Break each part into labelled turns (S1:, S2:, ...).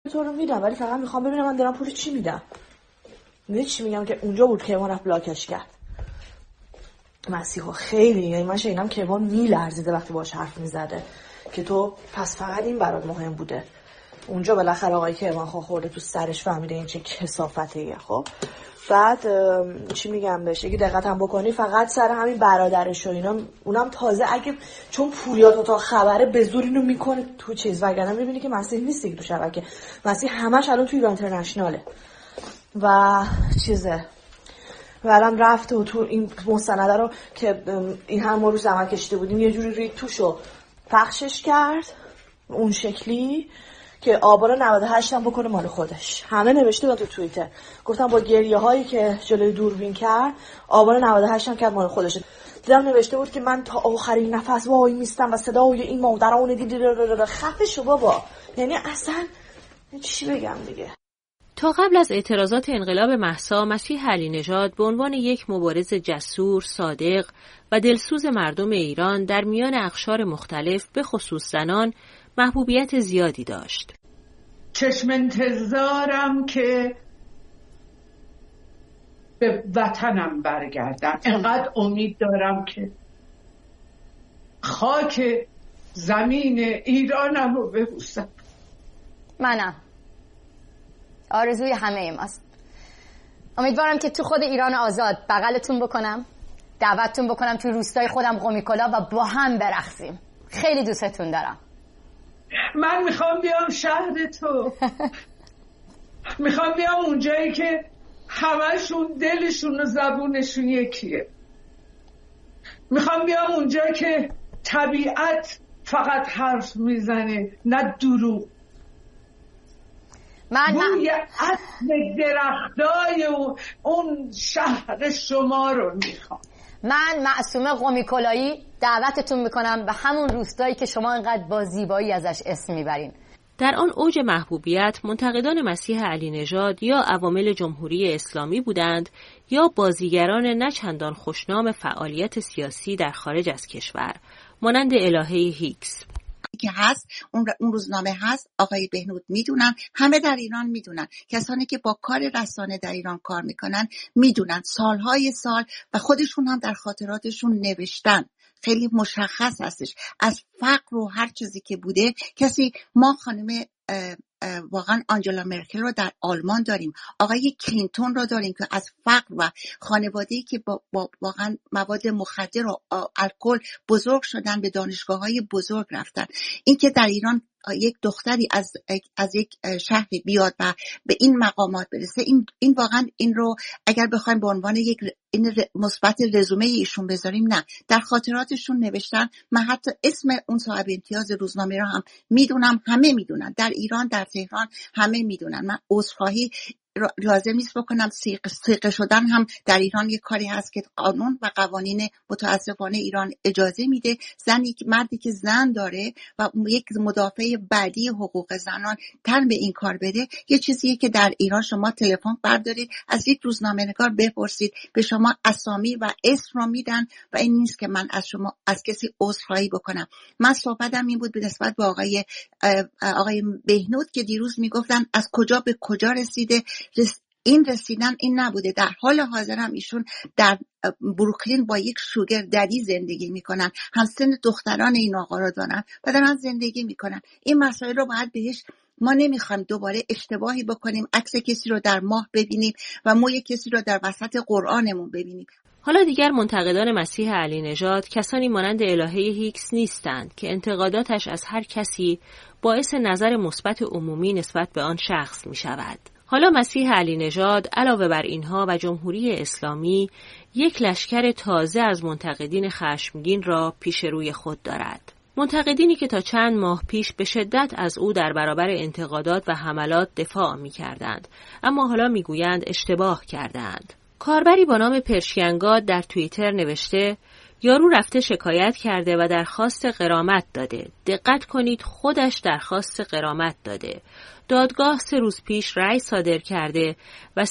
S1: تو رو میدم ولی فقط میخوام ببینم من دارم پول چی میدم. میدونی چی میگم؟ که اونجا بود که ایمان رفت بلاکش کرد. مسیحا خیلی، یعنی من شنیدم که ایمان میلرزیده وقتی باهاش حرف میزده که تو پس فقط این برات مهم بوده. اونجا بالاخره آقایی که ایمان خورده تو سرش فهمیده این چه کثافتیه. خب بعد چی میگم بهش، اگه دقت هم بکنی فقط سر همین برادرش و اینا، اونم تازه اگه چون پوریات تا خبره به زور اینو میکنه تو چیز، وگرنه میبینی که مسیح نیست دیگه تو شبکه. مسیح همش الان تو ایران اینترنشناله و چیزه و الان رفت و تو این مستنده رو که این هم ما روز عمل کشیده بودیم یه جوری رید توشو پخشش کرد اون شکلی که آبان 98 هم بکنه مال خودش. همه نوشته بود تو توییتر، گفتم با گریه هایی که جلوی دوربین کرد آبان 98 هم کرد مال خودشه. دیدم نوشته بود که من تا آخرین نفس وای میستم و صدای این مادران دیدی خفه شو بابا. یعنی اصلا چی بگم دیگه.
S2: تا قبل از اعتراضات انقلاب مهسا، مسیح علی نژاد به عنوان یک مبارز جسور، صادق و دلسوز مردم ایران در میان اقشار مختلف به خصوص زنان محبوبیت زیادی داشت.
S3: چشم انتظارم که به وطنم برگردم. انقدر امید دارم که خاک زمین ایرانم رو ببوسم.
S4: منم آرزوی همه ماست. امیدوارم که تو خود ایران آزاد بغلتون بکنم، دعوتتون بکنم تو روستای خودم قمیکلا و با هم برقصیم. خیلی دوستتون دارم.
S3: من میخوام بیام شهر تو. میخوام بیام اونجایی که همشون دلشون و زبونشون یکیه. میخوام بیام اونجایی که طبیعت فقط حرف میزنه نه دروغ. بوی اصل درختای اون شهر شما رو میخوام.
S4: من معصومه قمیکلایی دعوتتون میکنم به همون روستایی که شما اینقدر با زیبایی ازش اسم میبرین.
S2: در آن اوج محبوبیت منتقدان مسیح علی نژاد یا عوامل جمهوری اسلامی بودند یا بازیگران نچندان خوشنام فعالیت سیاسی در خارج از کشور مانند الهه هیکس
S5: که هست، اون روزنامه هست، آقای بهنود میدونن، همه در ایران میدونن، کسانی که با کار رسانه در ایران کار میکنن میدونن، سالهای سال و خودشون هم در خاطراتشون نوشتن، خیلی مشخص هستش از فقر و هر چیزی که بوده. ما خانم واقعا آنجلا مرکل رو در آلمان داریم، آقای کلینتون رو داریم که از فقر و خانواده‌ای که با واقعا مواد مخدر و الکل بزرگ شدن به دانشگاه‌های بزرگ رفتن. این که در ایران یک دختری از یک شهری بیاد و به این مقامات برسه، این واقعا این رو اگر بخوایم به عنوان یک این مثبت رزومه ایشون بذاریم، نه، در خاطراتشون نوشتن. من حتی اسم اون صاحب امتیاز روزنامه رو هم میدونم، همه میدونن، در ایران در تهران همه میدونن. من عذرخواهی لازم نیست بکنم، سیغه شدن هم در ایران یک کاری هست که قانون و قوانین متاسفانه ایران اجازه میده. مردی که زن داره و یک مدافع بعدی حقوق زنان تن به این کار بده، یه چیزیه که در ایران شما تلفن بردارید از یک روزنامه‌نگار بپرسید، به شما اسامی و اسم رو میدن و این نیست که من از کسی عذرخواهی بکنم. من صحبتم این بود به نسبت به آقای بهنود که دیروز میگفتن از کجا به کجا رسیده. این رسیدن این نبوده. در حال حاضر هم ایشون در بروکلین با یک شوگر ددی زندگی میکنن، همسن دختران این آقا رو دارن و دارن زندگی میکنن. این مسائل رو باید بهش، ما نمیخوایم دوباره اشتباهی بکنیم، عکس کسی رو در ماه ببینیم و موی کسی رو در وسط قرآنمون ببینیم.
S2: حالا دیگر منتقدان مسیح علی نژاد کسانی مانند الهه هیکس نیستند که انتقاداتش از هر کسی باعث نظر مثبت عمومی نسبت به آن شخص می شود. حالا مسیح علی نژاد علاوه بر اینها و جمهوری اسلامی یک لشکر تازه از منتقدین خشمگین را پیش روی خود دارد. منتقدینی که تا چند ماه پیش به شدت از او در برابر انتقادات و حملات دفاع می کردند، اما حالا می گویند اشتباه کردند. کاربری با نام پرشینگاد در توییتر نوشته یارو رفته شکایت کرده و درخواست غرامت داده. دقت کنید، خودش درخواست غرامت داده. دادگاه 3 روز پیش رأی صادر کرده و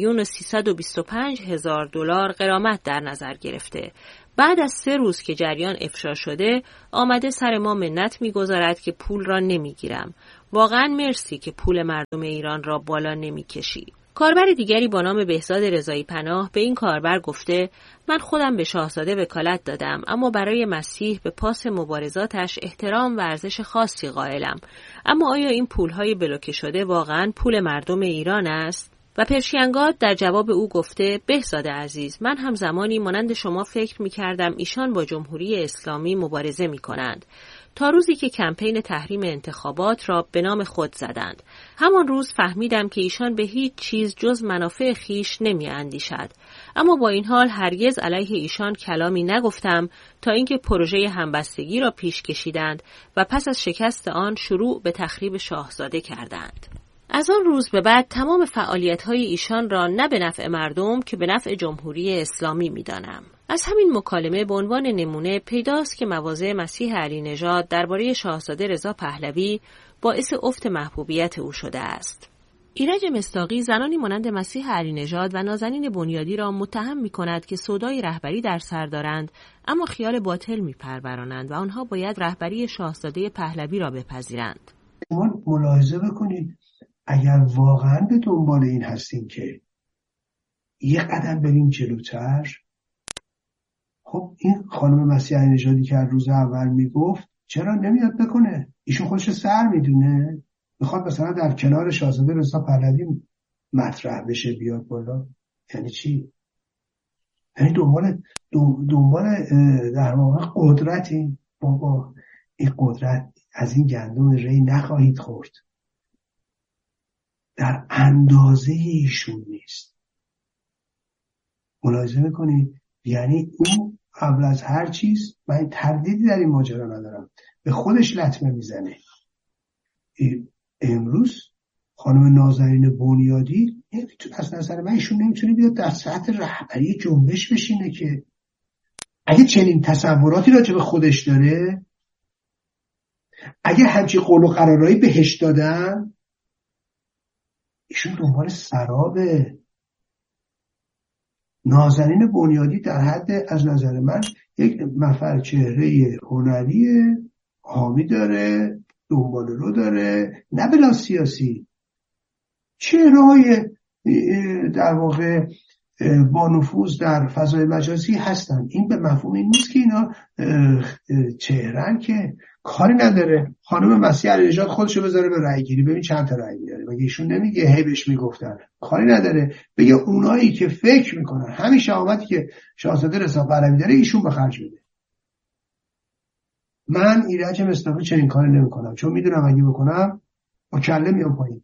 S2: 3,325,000 دلار غرامت در نظر گرفته. بعد از 3 روز که جریان افشا شده، آمده سر ما منت می‌گذارد که پول را نمی‌گیرم. واقعا مرسی که پول مردم ایران را بالا نمی‌کشی. کاربر دیگری با نام بهزاد رضایی پناه به این کاربر گفته من خودم به شاهزاده وکالت دادم اما برای مسیح به پاس مبارزاتش احترام و ارزش خاصی قائلم. اما آیا این پولهای بلوکه شده واقعا پول مردم ایران است؟ و پرشینگاد در جواب او گفته بهزاد عزیز من هم زمانی مانند شما فکر می کردم ایشان با جمهوری اسلامی مبارزه می کنند تا روزی که کمپین تحریم انتخابات را به نام خود زدند. همان روز فهمیدم که ایشان به هیچ چیز جز منافع خیش نمی اندیشد. اما با این حال هرگز علیه ایشان کلامی نگفتم تا اینکه پروژه همبستگی را پیش کشیدند و پس از شکست آن شروع به تخریب شاهزاده کردند. از آن روز به بعد تمام فعالیت‌های ایشان را نه به نفع مردم که به نفع جمهوری اسلامی می‌دانم. از همین مکالمه به عنوان نمونه پیداست که مواضع مسیح علی نژاد درباره شاهزاده رضا پهلوی باعث افت محبوبیت او شده است. ایرج مصداقی زنانی مانند مسیح علی نژاد و نازنین بنیادی را متهم می‌کند که سودای رهبری در سر دارند اما خیال باطل می‌پرورانند و آنها باید رهبری شاهزاده پهلوی را بپذیرند.
S6: شما ملاحظه بکنید اگر واقعا به دنبال این هستیم که یه قدم بریم جلوتر، خب این خانم مسیح علی نژادی که روز اول میگفت چرا نمیاد بکنه؟ ایشون خودش سر میدونه میخواد مثلا در کنار شاهزاده رضا پهلوی مطرح بشه بیاد بالا. یعنی چی؟ یعنی دنبال در واقع قدرتی. بابا این قدرت از این گندم ری نخواهید خورد، در اندازه ایشون نیست. ملاحظه میکنید؟ یعنی اون قبل از هر چیز، من تردیدی در این ماجرا ندارم، به خودش لطمه میزنه. امروز خانم نازنین بنیادی از نظر من ایشون نمیتونه بیاد در سطح رهبری جنبش بشینه که اگه چنین تصوراتی راجع به خودش داره، اگه همچین قول و قرارایی بهش دادن، ایشون دنبال سرابه. نازنین بنیادی در حد از نظر من یک نفر چهره هنریه، حامی داره، دنبال رو داره، نه بلا سیاسی. چهره های در واقع با نفوذ در فضای مجازی هستن. این به مفهوم این نیست که اینا چهرن که کاری نداره. خانم مسیح علی نژاد خودشو بذاره به رأی گیری، ببین چند تا رأی میاره. مگه ایشون نمیگه هی بهش میگفتن؟ کاری نداره بگه اونایی که فکر میکنن همین شهامتی که شاهزاده رضا پهلوی داره ایشون به خرج بده. من ایرج مصداقی چنین کاری نمیکنم، چون میدونم اگه بکنم با کله میام پایین.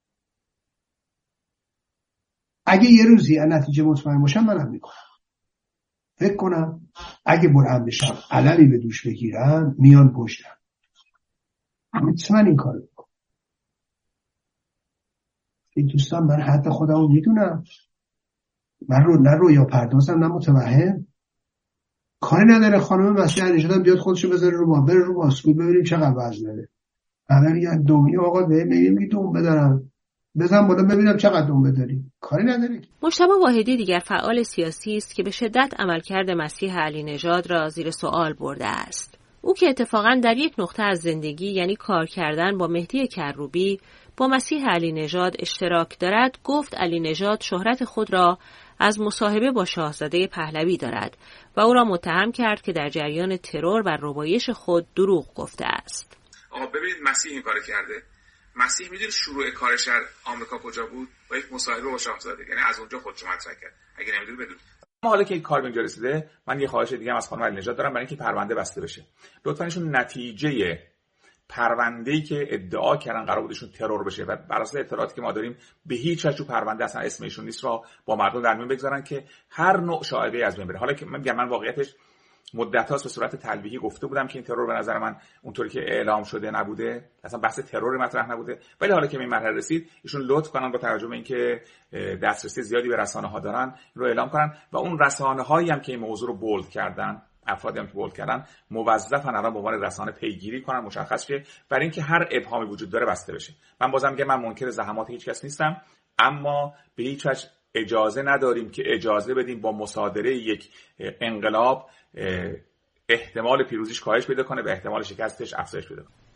S6: اگه یه روزی از نتیجه مطمئن باشم منم میکنم. فکر کنم اگه بلند بشم علمی به دوش بگیرم میان پشتم، حتما این کار میکنم. این دوستان من حد خودمو میدونم، من نه رویا پردازم نه متوهم. کاری نداره خانم مسیح علی نژاد بیاد خودشو بذاره رو بره رو باسکول ببینیم چقدر وزن داره. همه میگن دومی آقا میگی دوم بدارم، بزن بالا ببینم چقدر دنبه داری. کاری نداری.
S2: مجتبی واحدی دیگر فعال سیاسی است که به شدت عملکرد مسیح علی نژاد را زیر سوال برده است. او که اتفاقاً در یک نقطه از زندگی، یعنی کار کردن با مهدی کروبی، با مسیح علی نژاد اشتراک دارد، گفت علی نژاد شهرت خود را از مصاحبه با شاهزاده پهلوی دارد و او را متهم کرد که در جریان ترور و ربایش خود دروغ گفته است.
S7: آقا ببینید مسیح این کارو کرده. مسیح میدونی شروع کارش در آمریکا کجا بود؟ با یک مصاحبه با شاهزاده، یعنی از اونجا خودشو مطرح کرد. اگه نمیدونی بدون.
S8: اما حالا که این کار به اینجا رسیده، من یه خواهش دیگه هم از خانم علی نژاد دارم برای اینکه پرونده بسته بشه. لطفاً ایشون نتیجه پرونده‌ای که ادعا کردن قرار بودشون ترور بشه و بر اساس اطلاعاتی که ما داریم به هیچ وجه پرونده اصلا اسم ایشون نیست را با مردم در میون بگذارن که هر نوع شایعه‌ای از بین بره. حالا که من واقعیتش مدت‌هاست به صورت تلویحی گفته بودم که این ترور به نظر من اونطوری که اعلام شده نبوده، اصلا بحث ترور مطرح نبوده، ولی حالا که به این مرحله رسید ایشون لطف کنن با توجه به اینکه دسترسی زیادی به رسانه‌ها دارن رو اعلام کنن و اون رسانه‌هایی هم که این موضوع رو بولد کردن، افرادی هم که بولد کردن، موظفن الان به عنوان رسانه پیگیری کنن، مشخص شه برای اینکه هر ابهامی وجود داره بسته بشه. من بازم میگم من منکر زحمات هیچ کس نیستم، اما به هیچ وجه اجازه نداریم که اجازه بدیم با مصادره یک انقلاب احتمال پیروزیش کاهش پیدا کنه و احتمال شکستش افزایش پیدا کنه.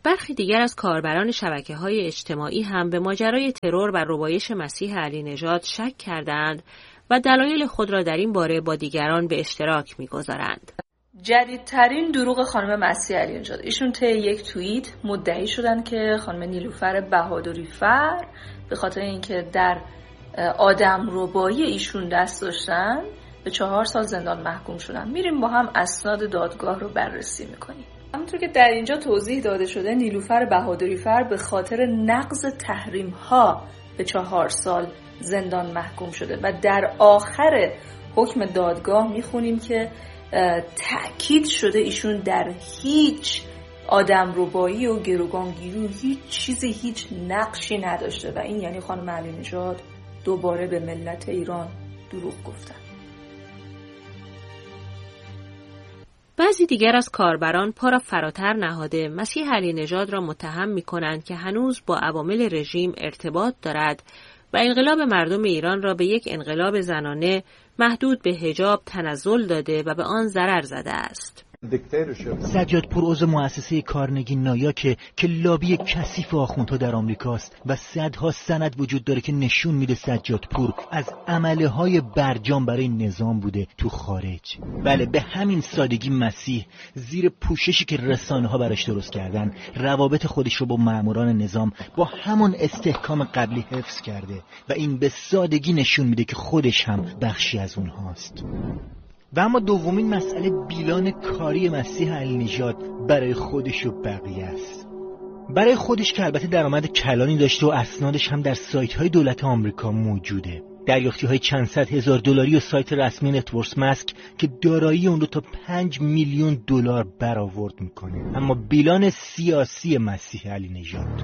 S2: برخی دیگر از کاربران شبکه‌های اجتماعی هم به ماجرای ترور و ربایش مسیح علی نژاد شک کردند و دلایل خود را در این باره با دیگران به اشتراک می‌گذارند.
S9: جدیدترین دروغ خانم مسیح علی نژاد، ایشون طی یک توییت مدعی شدن که خانم نیلوفر بهادری فر به خاطر اینکه در آدمربایی ایشون دست داشتن به 4 سال زندان محکوم شدن. میریم با هم اسناد دادگاه رو بررسی میکنیم. همونطور که در اینجا توضیح داده شده، نیلوفر بهادری فر به خاطر نقض تحریم ها به 4 سال زندان محکوم شده و در آخر حکم دادگاه میخونیم که تأکید شده ایشون در هیچ آدمربایی و گروگانگیری هیچ نقشی نداشته و این یعنی خانم علی نژاد دوباره به ملت ایران دروغ گفتن.
S2: بعضی دیگر از کاربران پا را فراتر نهاده مسیح علی نژاد را متهم می‌کنند که هنوز با عوامل رژیم ارتباط دارد و انقلاب مردم ایران را به یک انقلاب زنانه محدود به حجاب تنزل داده و به آن ضرر زده است.
S10: سجادپور عضو مؤسسه کارنگی نایا که لابی کثیف آخوندها در آمریکاست و صدها سند وجود داره که نشون میده سجادپور از عمله های برجام برای نظام بوده تو خارج. بله، به همین سادگی مسیح زیر پوششی که رسانه ها براش درست کردن روابط خودش رو با ماموران نظام با همون استحکام قبلی حفظ کرده و این به سادگی نشون میده که خودش هم بخشی از اونهاست. و اما دومین مسئله بیلان کاری مسیح علی نژاد برای خودش و بقیه است. برای خودش که البته درآمد کلانی داشته و اسنادش هم در سایت‌های دولت آمریکا موجوده. دریافتی‌های چند صد هزار دلاری و سایت رسمی نتورس ماسک که دارایی اون رو تا 5 میلیون دلار برآورد میکنه. اما بیلان سیاسی مسیح علی نژاد،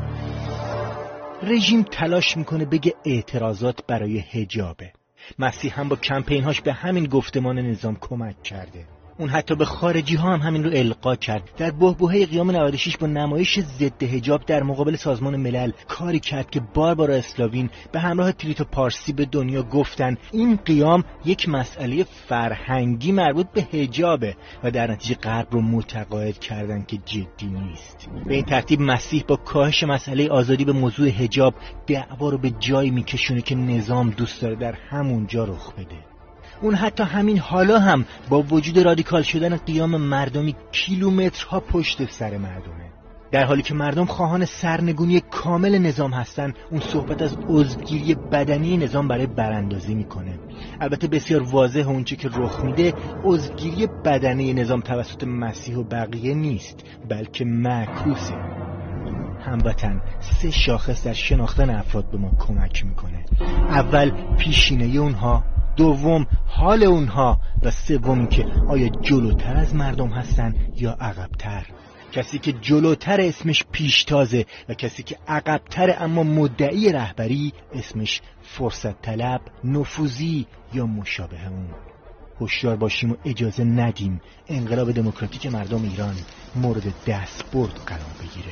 S10: رژیم تلاش میکنه بگه اعتراضات برای حجابه. مسیح هم با کمپین‌هاش به همین گفتمان نظام کمک کرده. اون حتی به خارجی ها هم همین رو القا کرد. در بحبوحه قیام 96 با نمایش ضد حجاب در مقابل سازمان ملل کاری کرد که باربارا اسلاوین به همراه تریتو پارسی به دنیا گفتن این قیام یک مسئله فرهنگی مربوط به حجابه و در نتیجه غرب رو متقاعد کردن که جدی نیست. به این ترتیب مسیح با کاهش مسئله آزادی به موضوع حجاب دعوا رو به جایی میکشونه که نظام دوست داره در همون جا رخ بده. اون حتی همین حالا هم با وجود رادیکال شدن قیام مردمی کیلومترها پشت سر مردمه. در حالی که مردم خواهان سرنگونی کامل نظام هستن، اون صحبت از عضوگیری بدنی نظام برای براندازی میکنه. البته بسیار واضح اونچه که رخ میده عضوگیری بدنی نظام توسط مسیح و بقیه نیست، بلکه معکوسه. هموطن 3 شاخص در شناختن افراد به ما کمک میکنه. اول پیشینه اونها، دوم حال اونها و سوم که آیا جلوتر از مردم هستن یا عقبتر. کسی که جلوتر اسمش پیشتازه و کسی که عقبتر اما مدعی رهبری اسمش فرصت طلب، نفوذی یا مشابه اون. هوشیار باشیم و اجازه ندیم انقلاب دموکراتیک مردم ایران مورد دستبرد قرار بگیره.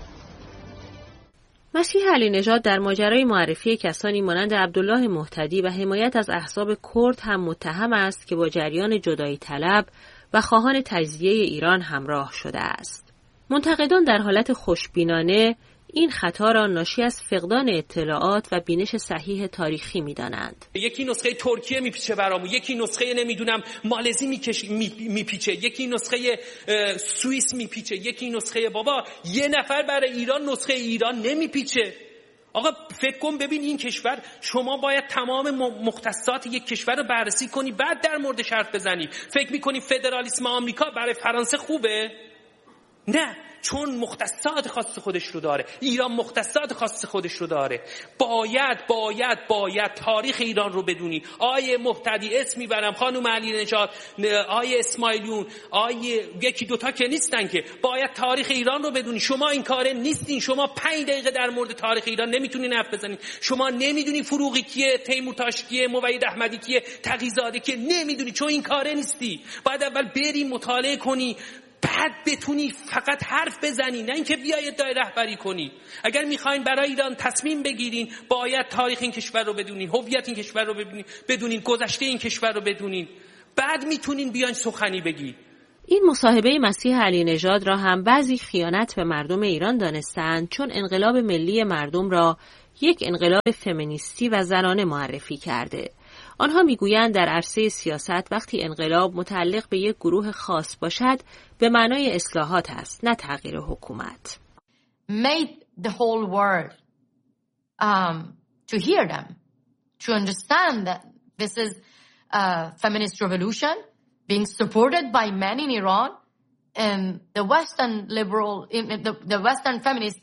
S2: مسیح علی نژاد در ماجرای معرفی کسانی مانند عبدالله مهتدی و حمایت از احزاب کرد هم متهم است که با جریان جدایی طلب و خواهان تجزیه ایران همراه شده است. منتقدان در حالت خوشبینانه این خطا را ناشی از فقدان اطلاعات و بینش صحیح تاریخی می‌دانند.
S11: یکی نسخه ترکیه میپیچه برامون، یکی نسخه نمیدونم مالزی میپیچه، یکی نسخه سوئیس میپیچه، یکی نسخه بابا یه نفر برای ایران نسخه ایران نمیپیچه. آقا فکر کن ببین این کشور، شما باید تمام مختصات یک کشور رو بررسی کنی بعد در موردش حرف بزنی. فکر میکنی فدرالیسم آمریکا برای فرانسه خوبه؟ نه، چون مختصات خاص خودش رو داره. ایران مختصات خاص خودش رو داره. باید تاریخ ایران رو بدونی. آیه مهتدی اسم میبرم، خانم علی نژاد، آیه اسماعیلیون، آیه یکی دوتا که نیستن که، باید تاریخ ایران رو بدونی. شما این کاره نیستین. شما 5 دقیقه در مورد تاریخ ایران نمیتونین حرف بزنین. شما نمیدونی فروغی کیه، تیمورتاش کیه، موحد احمدی کیه، تقی‌زاده کیه، نمیدونی، چون این کاره نیستی. باید اول بری مطالعه کنی، بعد بتونی فقط حرف بزنی، نه اینکه بیای ادعای رهبری کنی. اگر میخواین برای ایران تصمیم بگیرین باید تاریخ این کشور رو بدونین، هویت این کشور رو بدونین، گذشته این کشور رو بدونین، بعد میتونین بیاین سخنی بگی.
S2: این مصاحبه مسیح علی نژاد را هم بعضی خیانت به مردم ایران دانستند، چون انقلاب ملی مردم را یک انقلاب فمینیستی و زنانه معرفی کرده. آنها میگویند در عرصه سیاست وقتی انقلاب متعلق به یک گروه خاص باشد به معنای اصلاحات است، نه تغییر حکومت.
S12: Made the whole world to hear them, to understand that this is a feminist revolution being supported by men in Iran, and the Western liberal, the Western feminists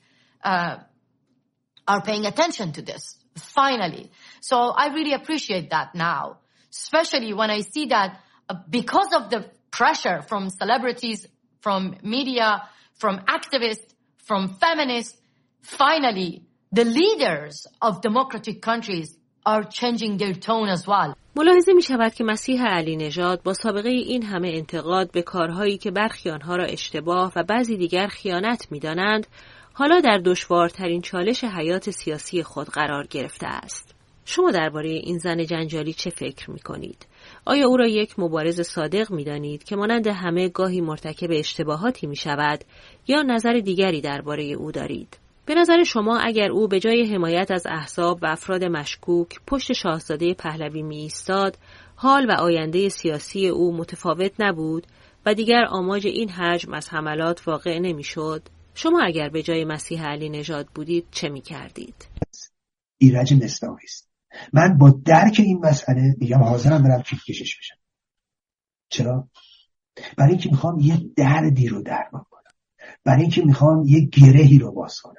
S12: are paying attention to this, finally. So I really appreciate that now, especially when I see that because of the pressure from celebrities, from media, from activists, from feminists, finally the leaders of democratic countries are changing their tone as well.
S2: ملاحظه می شود که مسیح علی نژاد با سابقه این همه انتقاد به کارهایی که برخی آنها را اشتباه و بعضی دیگر خیانت می دانند، حالا در دشوارترین چالش حیات سیاسی خود قرار گرفته است. شما درباره این زن جنجالی چه فکر می کنید؟ آیا او را یک مبارز صادق می دانید که مانند همه گاهی مرتکب اشتباهاتی می شود یا نظر دیگری درباره او دارید؟ به نظر شما اگر او به جای حمایت از احزاب و افراد مشکوک پشت شاهزاده پهلوی می ایستاد، حال و آینده سیاسی او متفاوت نبود و دیگر آماج این حجم از حملات واقع نمی شد؟ شما اگر به جای مسیح علی نژاد بودید چه می کردید؟
S6: ایرج مصداقی است. من با درک این مسئله میگم حاضرم برم کیف کشش بشم. چرا؟ برای اینکه میخوام یه دردی رو درمان کنم، برای اینکه میخوام یه گرهی رو باز کنم.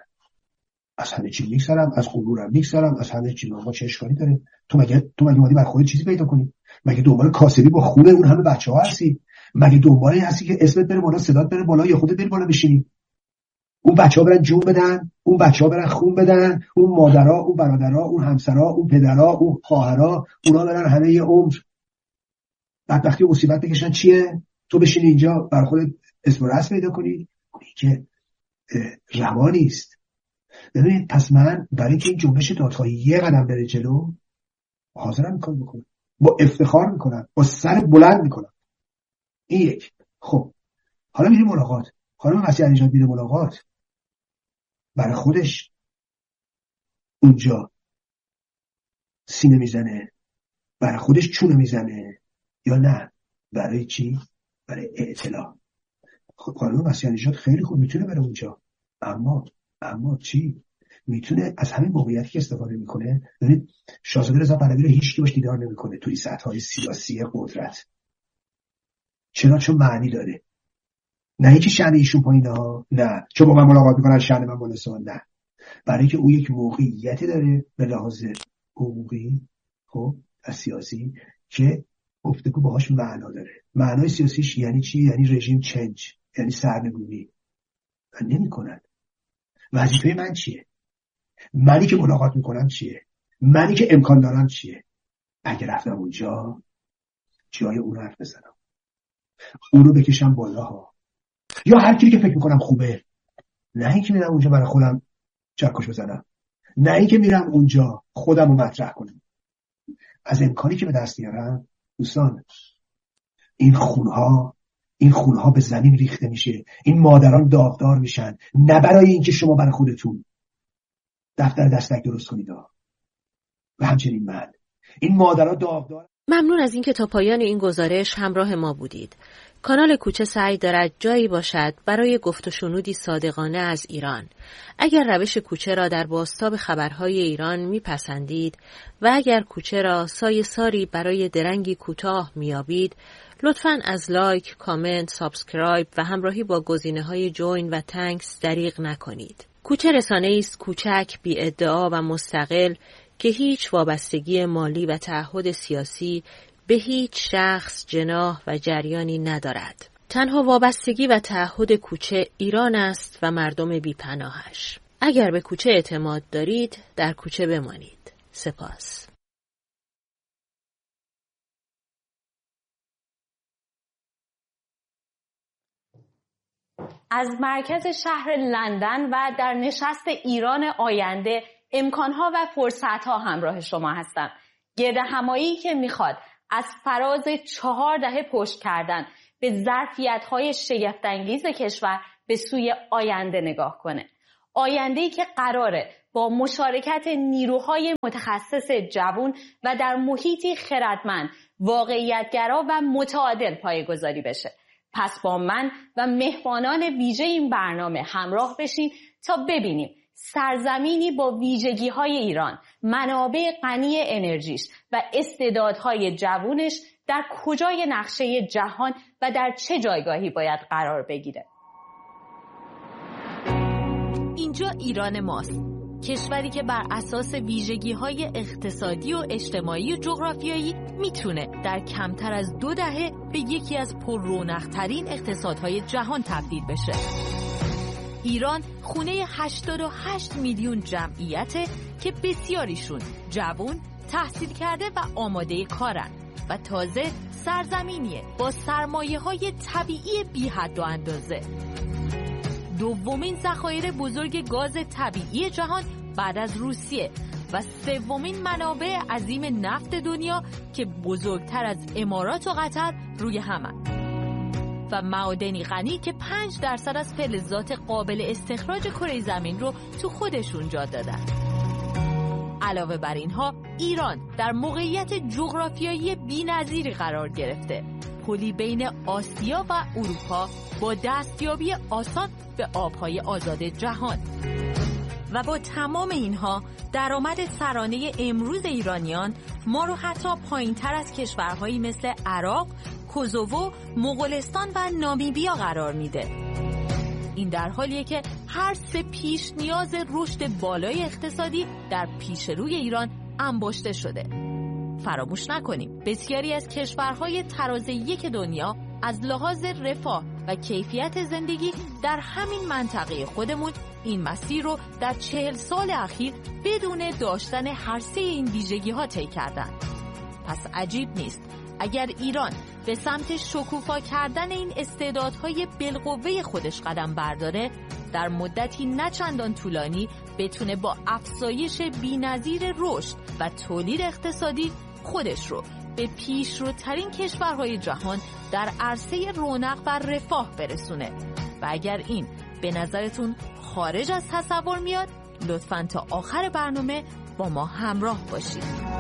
S6: از همه چی میگذرم، از غرورم میگذرم، از همه چی. ما چه اشکالی داره؟ تو مگه اومدی بر خودت چیزی پیدا کنی؟ مگه دنبال کاسبی با خون اون همه بچه‌ها هستی؟ مگه دنبال این هستی که اسمت بره بالا، صدات بره بالا، یا خودت بری بالا بشینی؟ اون بچه‌ها برن جون بدن، اون بچه‌ها برن خون بدن، اون مادرها، اون برادرها، اون همسرها، اون پدرها، اون خواهرها، اونا برن همه یه عمر بدبختی و مصیبت بکشن. چیه؟ تو بشینی اینجا بر خودت اسم و رسم پیدا کنی؟ که روا نیست. ببینید، پس من برای اینکه این جنبش دادخواهی یه قدم بره جلو حاضرم کار بکنم، با افتخار میکنم، با سر بلند میکنم. این یک. خب حالا میریم ملاقات. خانم مسیح علی نژاد میره ملاقات، برای خودش اونجا سینه میزنه، برای خودش چونه میزنه، یا نه برای چی؟ برای اطلاع. خب خانم مسیح علی نژاد خیلی خوب میتونه بره اونجا، اما چی؟ میتونه از همین موقعیتی که استفاده میکنه. ببینید شاهزاده رضا پهلوی رو هیچ کی باش دیدار نمیکنه توی سطح‌های سیاسی قدرت. چرا؟ چون معنی داره. نه اینکه شأن ایشون پایینه ها، نه چون با من ملاقات میکنن شأن من بالاست، نه، برای اینکه او یک موقعیتی داره به لحاظ حقوقی، خب از سیاسی، که گفتگو باهاش معنا داره. معنای سیاسیش یعنی چی؟ یعنی رژیم چنج، یعنی سرنگونی. من نمیکنن. وظیفه من چیه؟ منی که ملاقات میکنم چیه؟ منی که امکان دارم چیه؟ اگه رفتم اونجا جای اون حرف بزنم، اون رو بکشم بالا ها، یا هر کی که فکر میکنم خوبه. نه اینکه میرم اونجا برای خودم چکش بزنم، نه اینکه میرم اونجا خودم رو مطرح کنم. از امکانی که به دست میارم دوستان، این خونها به زمین ریخته میشه، این مادران داغدار میشن، نه برای اینکه شما برای خودتون دفتر دستک درست کنید و همچنین من. این مادران داغدار.
S2: ممنون از اینکه تا پایان این گزارش همراه ما بودید. کانال کوچه سعی دارد جایی باشد برای گفت و شنودی صادقانه از ایران. اگر روش کوچه را در بازتاب خبرهای ایران میپسندید و اگر کوچه را سایه ساری برای درنگی کوتاه میابید، لطفاً از لایک، کامنت، سابسکرایب و همراهی با گزینه‌های جوین و تانکس دریغ نکنید. کوچه رسانه‌ای است کوچک، بی ادعا و مستقل که هیچ وابستگی مالی و تعهد سیاسی به هیچ شخص، جناح و جریانی ندارد. تنها وابستگی و تعهد کوچه ایران است و مردم بی‌پناهش. اگر به کوچه اعتماد دارید، در کوچه بمانید. سپاس.
S13: از مرکز شهر لندن و در نشست ایران آینده، امکانها و فرصتها همراه شما هستم. گرد همایی که میخواد از فراز 4 دهه پشت کردن به ظرفیت‌های شگفت‌انگیز کشور به سوی آینده نگاه کنه. آینده‌ای که قراره با مشارکت نیروهای متخصص جوان و در محیطی خردمند، واقعیت‌گرا و متعادل پایه‌گذاری بشه. پس با من و مهمانان ویژه این برنامه همراه بشین تا ببینیم سرزمینی با ویژگی‌های ایران، منابع غنی انرژیش و استعدادهای جوانش در کجای نقشه جهان و در چه جایگاهی باید قرار بگیره.
S2: اینجا ایران ماست، کشوری که بر اساس ویژگی‌های اقتصادی و اجتماعی و جغرافیایی میتونه در کمتر از 2 دهه به یکی از پررونق‌ترین اقتصادهای جهان تبدیل بشه. ایران خونه 88 میلیون جمعیته که بسیاریشون جوان، تحصیل کرده و آماده کارن و تازه سرزمینیه با سرمایه‌های طبیعی بی حد و اندازه. دومین ذخایر بزرگ گاز طبیعی جهان بعد از روسیه و سومین منابع عظیم نفت دنیا که بزرگتر از امارات و قطر روی همن و معادنی غنی که 5% از فلزات قابل استخراج کره زمین رو تو خودشون جا دادن. علاوه بر اینها ایران در موقعیت جغرافیایی بی‌نظیری قرار گرفته، پلی بین آسیا و اروپا با دستیابی آسان به آبهای آزاد جهان. و با تمام اینها درآمد سرانه امروز ایرانیان ما رو حتی پایین‌تر از کشورهایی مثل عراق، کوزوو، مغولستان و نامیبیا قرار میده. این در حالیه که هر 3 پیش نیاز رشد بالای اقتصادی در پیش روی ایران انباشته شده. فراموش نکنیم بسیاری از کشورهای تراز یک دنیا از لحاظ رفاه و کیفیت زندگی در همین منطقه خودمون این مسیر رو در 40 سال اخیر بدون داشتن هر 3 این ویژگی ها طی کردن. پس عجیب نیست اگر ایران به سمت شکوفا کردن این استعدادهای بالقوه خودش قدم برداره، در مدتی نه چندان طولانی بتونه با افزایش بی‌نظیر رشد و تولید اقتصادی خودش رو به پیشروترین کشورهای جهان در عرصه رونق و رفاه برسونه. و اگر این به نظرتون خارج از تصور میاد، لطفاً تا آخر برنامه با ما همراه باشید.